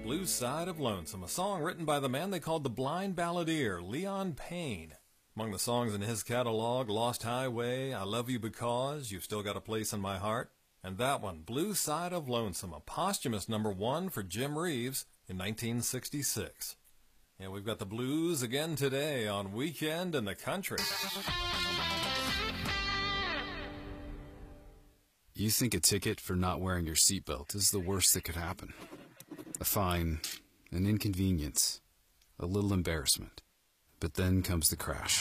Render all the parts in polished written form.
Blue Side of Lonesome, a song written by the man they called the Blind Balladeer, Leon Payne. Among the songs in his catalog, Lost Highway, I Love You Because, You've Still Got a Place in My Heart, and that one, Blue Side of Lonesome, a posthumous #1 for Jim Reeves in 1966. And we've got the blues again today on Weekend in the Country. You think a ticket for not wearing your seatbelt is the worst that could happen. A fine, an inconvenience, a little embarrassment. But then comes the crash.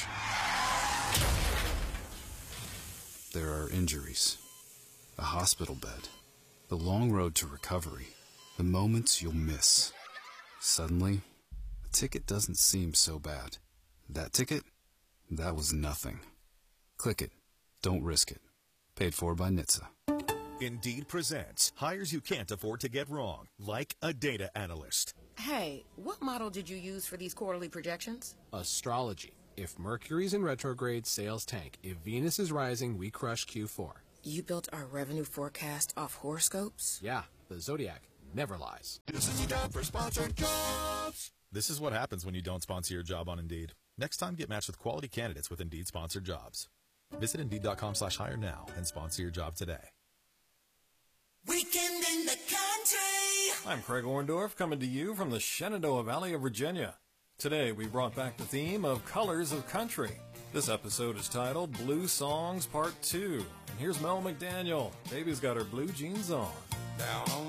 There are injuries, a hospital bed, the long road to recovery, the moments you'll miss. Suddenly, a ticket doesn't seem so bad. That ticket? That was nothing. Click it. Don't risk it. Paid for by NHTSA. Indeed presents hires you can't afford to get wrong, like a data analyst. Hey, what model did you use for these quarterly projections? Astrology. If Mercury's in retrograde, sales tank. If Venus is rising, we crush Q4. You built our revenue forecast off horoscopes? Yeah, the Zodiac never lies. This is time for sponsored jobs. This is what happens when you don't sponsor your job on Indeed. Next time, get matched with quality candidates with Indeed sponsored jobs. Visit Indeed.com/hire now and sponsor your job today. Weekend in the Country. I'm Craig Orndorff, coming to you from the Shenandoah Valley of Virginia. Today we brought back the theme of Colors of Country. This episode is titled Blue Songs Part 2. And here's Mel McDaniel. Baby's got her blue jeans on. Down on